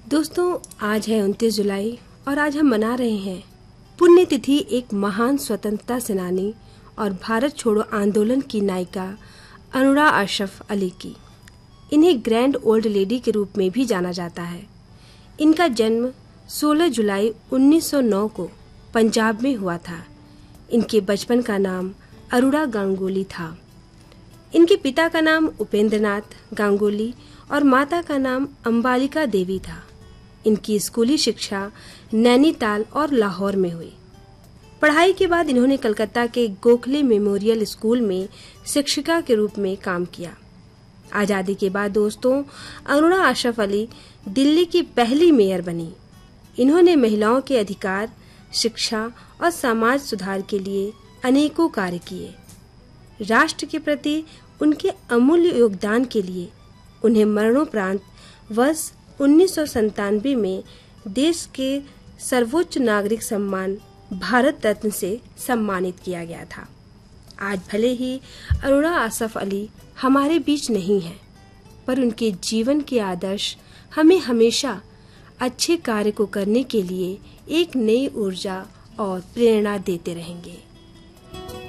दोस्तों, आज है 29 जुलाई और आज हम मना रहे हैं पुण्यतिथि एक महान स्वतंत्रता सेनानी और भारत छोड़ो आंदोलन की नायिका अरुणा अशरफ अली की। इन्हें ग्रैंड ओल्ड लेडी के रूप में भी जाना जाता है। इनका जन्म 16 जुलाई 1909 को पंजाब में हुआ था। इनके बचपन का नाम अरुणा गांगुली था। इनके पिता का नाम उपेंद्रनाथ गांगुली और माता का नाम अंबालिका देवी था। इनकी स्कूली शिक्षा नैनीताल और लाहौर में हुई। पढ़ाई के बाद इन्होंने कलकत्ता के गोखले मेमोरियल स्कूल में शिक्षिका के रूप में काम किया। आजादी के बाद दोस्तों, अरुणा अशरफ अली दिल्ली की पहली मेयर बनी। इन्होंने महिलाओं के अधिकार, शिक्षा और समाज सुधार के लिए अनेकों कार्य किए। राष्ट्र के प्रति उनके अमूल्य योगदान के लिए उन्हें मरणोपरांत वर्ष 1997 में देश के सर्वोच्च नागरिक सम्मान भारत रत्न से सम्मानित किया गया था। आज भले ही अरुणा अशरफ अली हमारे बीच नहीं है, पर उनके जीवन के आदर्श हमें हमेशा अच्छे कार्य को करने के लिए एक नई ऊर्जा और प्रेरणा देते रहेंगे।